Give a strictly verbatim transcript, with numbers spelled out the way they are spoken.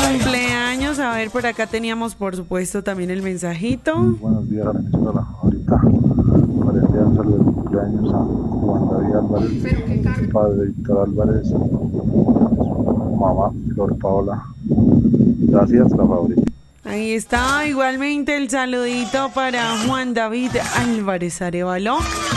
cumpleaños. A ver, por acá teníamos, por supuesto, también el mensajito. Muy buenos días, Venezuela. Ahorita para enviar un saludo de cumpleaños a Juan David Álvarez, su padre Víctor Álvarez, su mamá Flor Paola. Gracias, la favorita. Ahí está, igualmente el saludito para Juan David Álvarez Arevalo.